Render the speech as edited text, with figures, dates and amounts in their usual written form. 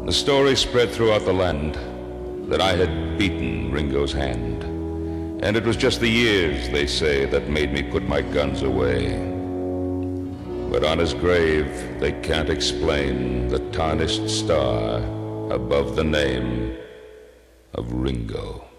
The story spread throughout the land that I had beaten Ringo's hand. And it was just the years, they say, that made me put my guns away. But on his grave, they can't explain the tarnished star above the name of Ringo.